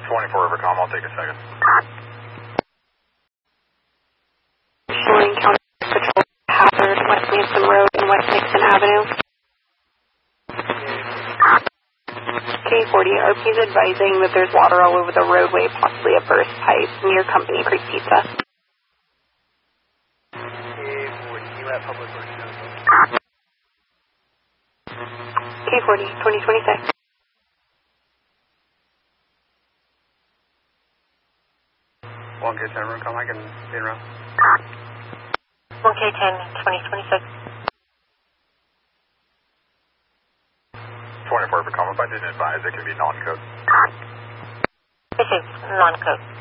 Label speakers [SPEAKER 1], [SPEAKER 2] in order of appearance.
[SPEAKER 1] 24 Rivercom, I'll take a second.
[SPEAKER 2] Shoring County Patrol Hazard, West Lansing Road and West Nixon Avenue. K40, RP is advising that there's water all over the roadway, possibly a burst pipe near Company Creek Pizza.
[SPEAKER 3] K40, you at Public Works.
[SPEAKER 2] K40, 2026.
[SPEAKER 1] 1K10 Rivercom, I can be around.
[SPEAKER 2] 1K10, 2026.
[SPEAKER 1] 24 Rivercom, if I didn't advise, it could be non-code.
[SPEAKER 2] This is non-code.